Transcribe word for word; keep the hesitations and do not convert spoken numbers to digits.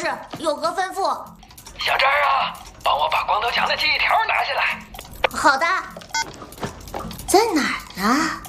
师，有何吩咐？ 小张啊，帮我把光头强的记忆条拿下来。 好的。在哪儿呢？